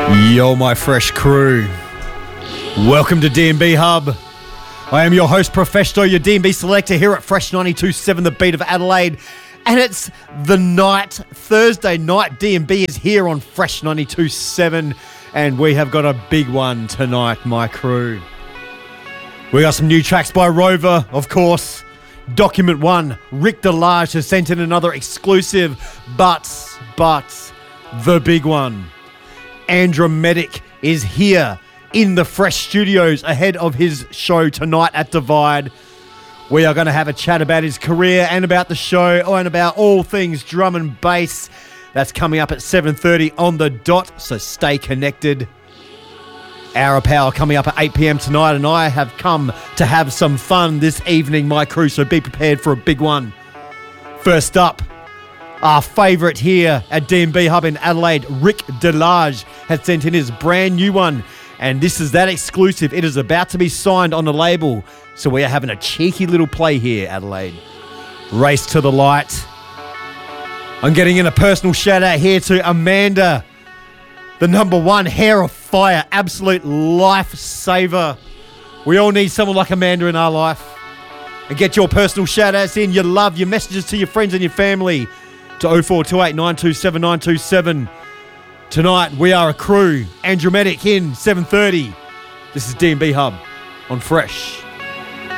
Yo, my fresh crew. Welcome to D&B Hub. I am your host, Professional, your D&B selector here at Fresh 92.7, the beat of Adelaide. And it's the night, Thursday night. D&B is here on Fresh 92.7. And we have got a big one tonight, my crew. We got some new tracks by Rover, of course. Document 1, Rick Delage has sent in another exclusive, but the big one. Andromatic is here in the Fresh Studios ahead of his show tonight at Divide. We are going to have a chat about his career and about the show and about all things drum and bass. That's coming up at 7:30 on the dot, so stay connected. Hour of Power coming up at 8 p.m. tonight, and I have come to have some fun this evening, my crew, so be prepared for a big one. First up, our favourite here at D&B Hub in Adelaide, Rick Delage, has sent in his brand new one. And this is that exclusive. It is about to be signed on the label. So we are having a cheeky little play here, Adelaide. Race to the light. I'm getting in a personal shout out here to Amanda, the number one Hair of Fire, absolute lifesaver. We all need someone like Amanda in our life. And get your personal shout outs in, your love, your messages to your friends and your family to 0428 927 927. Tonight we are a crew. Andromatic in 7:30. This is D&B Hub on Fresh.